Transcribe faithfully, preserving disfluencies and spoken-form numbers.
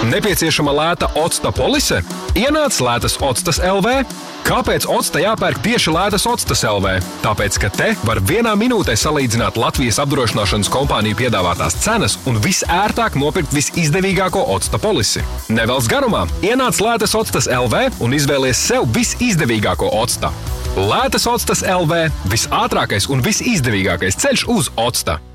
Nepieciešama lēta octa polise? Ienāc lētas octas L V. Kāpēc octa jāpērk tieši lētas octas L V? Tāpēc, ka te var vienā minūtē salīdzināt Latvijas apdrošināšanas kompāniju piedāvātās cenas un visērtāk nopirkt visizdevīgāko octa polisi. Nevelc garumā, ienāc lētas octas L V un izvēlies sev visizdevīgāko octa. Lētas octas L V – visātrākais un visizdevīgākais ceļš uz octa.